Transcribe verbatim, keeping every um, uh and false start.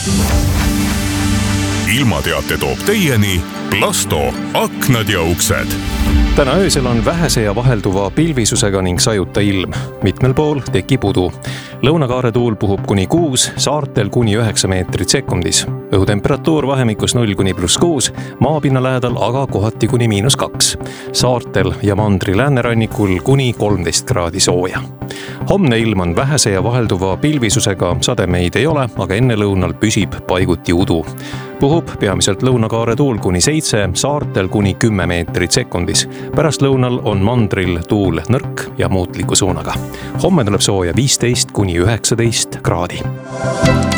ilmateate toob teieni Plasto aknad ja uksed. Täna öösel on vähese ja vahelduva pilvisusega ning sajuta ilm. Mitmel pool tekib udu. Lõunakaare tuul puhub kuni kuus, saartel kuni üheksa meetrit sekundis. Õhutemperatuur vahemikus null kuni pluss kuus, maapinna lähedal aga kohati kuni miinus kaks. Saartel ja mandri läänerannikul kuni kolmteist kraadi sooja. Homne ilm on vähese ja vahelduva pilvisusega, sademeid ei ole, aga enne lõunal püsib paiguti udu. Puhub peamiselt lõunakaare tuul kuni seitse, saartel kuni kümme meetrit sekundis. Pärast lõunal on mandril tuul nõrk ja muutliku suunaga. Homme tuleb sooja viisteist kuni üheksateist kraadi.